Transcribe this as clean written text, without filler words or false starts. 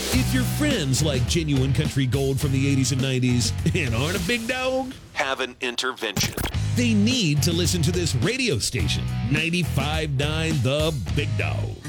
If your friends like genuine country gold from the 80s and 90s and aren't a big dog, have an intervention. They need to listen to this radio station, 95.9 The Big Dog.